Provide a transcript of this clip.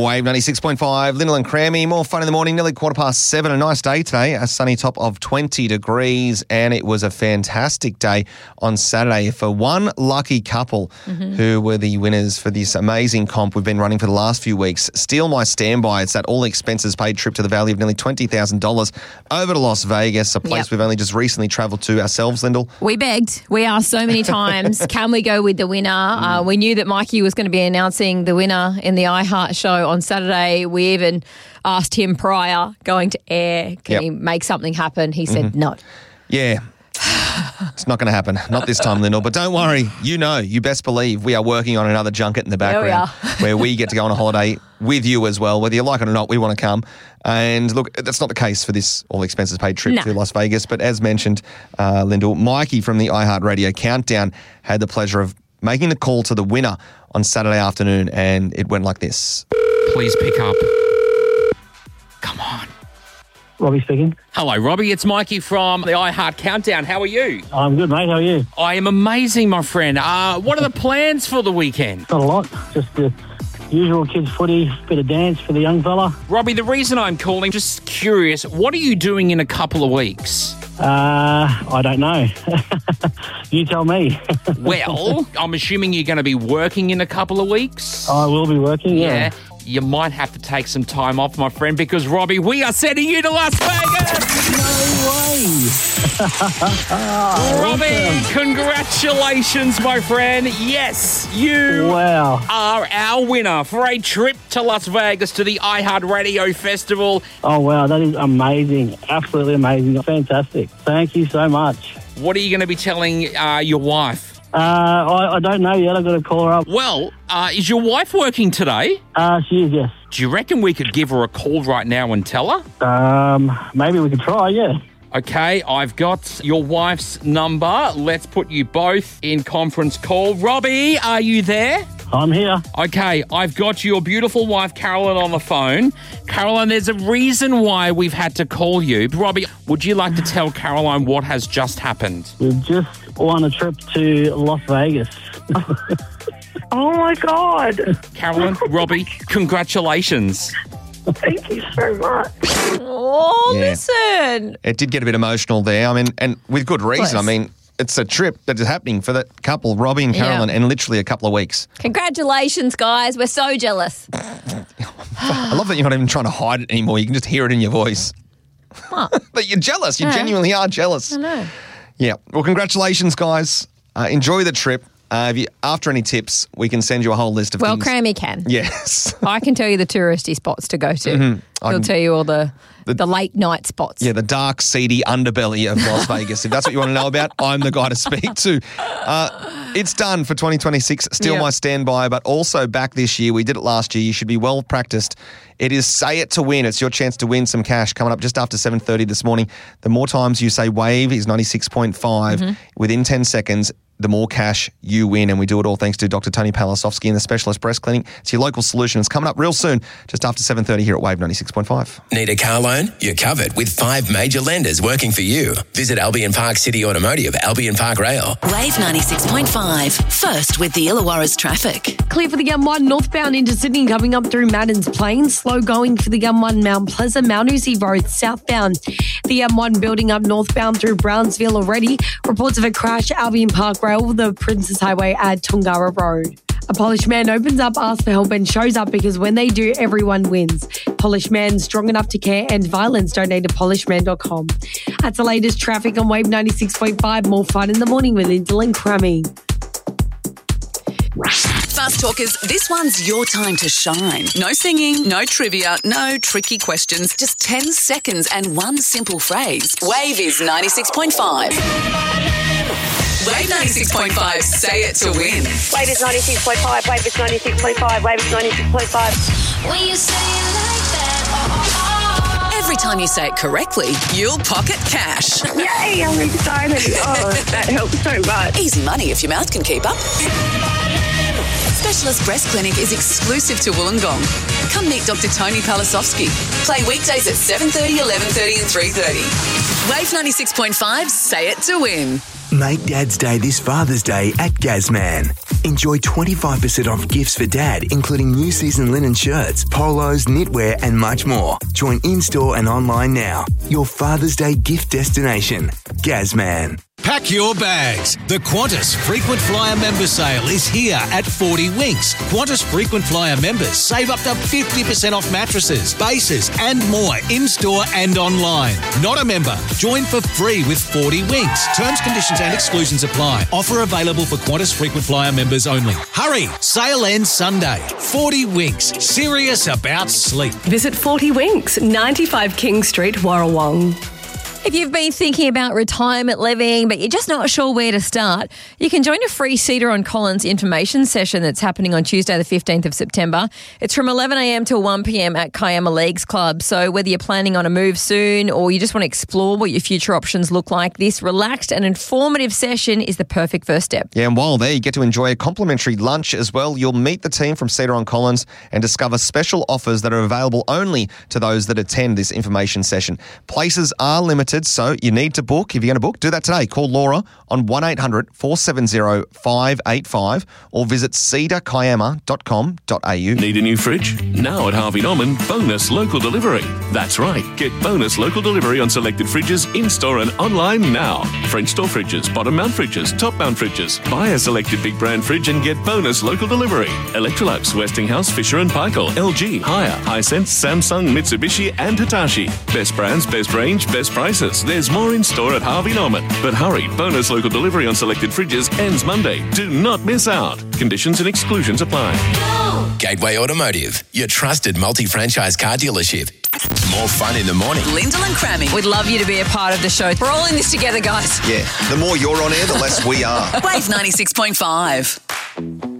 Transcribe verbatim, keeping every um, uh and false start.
Wave ninety-six point five, Lyndall and Crammy. More fun in the morning, nearly quarter past seven. A nice day today, a sunny top of twenty degrees, and it was a fantastic day on Saturday for one lucky couple mm-hmm. who were the winners for this amazing comp we've been running for the last few weeks. Steal My Standby. It's that all expenses paid trip to the value of nearly twenty thousand dollars over to Las Vegas, a place yep. we've only just recently travelled to ourselves, Lyndall. We begged. We asked so many times, can we go with the winner? Mm. Uh, we knew that Mikey was going to be announcing the winner in the iHeart show on Saturday. We even asked him prior, going to air, can yep. he make something happen? He said mm-hmm. no. Yeah. It's not going to happen. Not this time, Lyndall. But don't worry. You know, you best believe we are working on another junket in the background we where we get to go on a holiday with you as well. Whether you like it or not, we want to come. And look, that's not the case for this all expenses paid trip no. to Las Vegas. But as mentioned, uh, Lyndall, Mikey from the iHeart Radio Countdown had the pleasure of making the call to the winner on Saturday afternoon, and it went like this. Please pick up. Come on. Robbie speaking. Hello, Robbie. It's Mikey from the iHeart Countdown. How are you? I'm good, mate. How are you? I am amazing, my friend. Uh, what are the plans for the weekend? Not a lot. Just the usual kids' footy, bit of dance for the young fella. Robbie, the reason I'm calling, just curious, what are you doing in a couple of weeks? Uh, I don't know. You tell me. Well, I'm assuming you're going to be working in a couple of weeks? I will be working, yeah. yeah. You might have to take some time off, my friend, because, Robbie, we are sending you to Las Vegas! No way! Robbie, congratulations, my friend. Yes, you wow. are our winner for a trip to Las Vegas to the iHeart Radio Festival. Oh, wow, that is amazing. Absolutely amazing. Fantastic. Thank you so much. What are you going to be telling uh, your wife? Uh, I, I don't know yet. I've got to call her up. Well, uh, is your wife working today? Uh, she is, yes. Do you reckon we could give her a call right now and tell her? Um, maybe we could try, yeah. Okay, I've got your wife's number. Let's put you both in conference call. Robbie, are you there? I'm here. Okay, I've got your beautiful wife, Carolyn, on the phone. Caroline, there's a reason why we've had to call you. Robbie, would you like to tell Caroline what has just happened? We've just won a trip to Las Vegas. Oh, my God. Carolyn, Robbie, congratulations. Thank you so much. Oh, Yeah. listen. It did get a bit emotional there. I mean, and with good reason. Bless. I mean, it's a trip that is happening for that couple, Robbie and Carolyn, Yeah. in literally a couple of weeks. Congratulations, guys. We're so jealous. I love that you're not even trying to hide it anymore. You can just hear it in your voice. What? That you're jealous. You Yeah. genuinely are jealous. I know. Yeah. Well, congratulations, guys. Uh, enjoy the trip. Uh, if you, after any tips, we can send you a whole list of Well, things. Crammy can. Yes. I can tell you the touristy spots to go to. Mm-hmm. He'll tell you all the, the, the late night spots. Yeah, the dark, seedy underbelly of Las Vegas. If that's what you want to know about, I'm the guy to speak to. Uh, it's done for twenty twenty-six. Still Yeah. My standby, but also back this year. We did it last year. You should be well practiced. It is Say It to Win. It's your chance to win some cash coming up just after seven thirty this morning. The more times you say Wave is ninety-six point five Mm-hmm. within ten seconds, the more cash you win. And we do it all thanks to Doctor Tony Palasovsky and the Specialist Breast Clinic. It's your local solution. It's coming up real soon, just after seven thirty here at Wave ninety-six point five. Need a car loan? You're covered with five major lenders working for you. Visit Albion Park City Automotive, Albion Park Rail. Wave ninety-six point five. First with the Illawarra's traffic. Clear for the M one northbound into Sydney coming up through Maddens Plains. Slow going for the M one Mount Pleasant, Mount Uzi Road southbound. The M one building up northbound through Brownsville already. Reports of a crash at Albion Park Rail, the Princess Highway at Tongara Road. A Polished Man opens up, asks for help and shows up because when they do, everyone wins. Polished Man, strong enough to care, and violence. Donate to polished man dot com. That's the latest traffic on Wave ninety-six point five. More fun in the morning with Lyndall and Crammy. Fast Talkers, this one's your time to shine. No singing, no trivia, no tricky questions. Just ten seconds and one simple phrase. Wave is ninety-six point five. Wave ninety-six point five, say it to win. Wave is ninety-six point five. Wave is ninety-six point five. Wave is ninety-six point five. When you say it like that, oh, oh, oh. Every time you say it correctly, you'll pocket cash. Yay, I'm excited. Oh, that helps so much. Easy money if your mouth can keep up. Specialist Breast Clinic is exclusive to Wollongong. Come meet Doctor Tony Palasovsky. Play weekdays at seven thirty, eleven thirty and three thirty. Wave ninety-six point five, say it to win. Make Dad's Day this Father's Day at Gazman. Enjoy twenty-five percent off gifts for Dad, including new season linen shirts, polos, knitwear and much more. Join in-store and online now. Your Father's Day gift destination. Gazman. Pack your bags. The Qantas Frequent Flyer Member Sale is here at forty Winks. Qantas Frequent Flyer members save up to fifty percent off mattresses, bases and more in-store and online. Not a member? Join for free with forty Winks. Terms, conditions and exclusions apply. Offer available for Qantas Frequent Flyer members only. Hurry! Sale ends Sunday. forty Winks. Serious about sleep. Visit forty Winks, ninety-five King Street, Warrawong. If you've been thinking about retirement living, but you're just not sure where to start, you can join a free Cedar on Collins information session that's happening on Tuesday, the fifteenth of September. It's from eleven a.m. till one p.m. at Kiama Leagues Club. So whether you're planning on a move soon or you just want to explore what your future options look like, this relaxed and informative session is the perfect first step. Yeah, and while there, you get to enjoy a complimentary lunch as well. You'll meet the team from Cedar on Collins and discover special offers that are available only to those that attend this information session. Places are limited, so you need to book. If you're going to book, do that today. Call Laura on one eight hundred four seven zero five eight five or visit cedar kiama dot com dot a u. Need a new fridge? Now at Harvey Norman, bonus local delivery. That's right. Get bonus local delivery on selected fridges in-store and online now. French door fridges, bottom mount fridges, top mount fridges. Buy a selected big brand fridge and get bonus local delivery. Electrolux, Westinghouse, Fisher and Paykel, L G, Haier, Hisense, Samsung, Mitsubishi and Hitachi. Best brands, best range, best prices. There's more in store at Harvey Norman. But hurry, bonus local delivery on selected fridges ends Monday. Do not miss out. Conditions and exclusions apply. Go! Gateway Automotive, your trusted multi-franchise car dealership. More fun in the morning. Lyndall and Cramming. We'd love you to be a part of the show. We're all in this together, guys. Yeah, the more you're on air, the less we are. Wave ninety-six point five.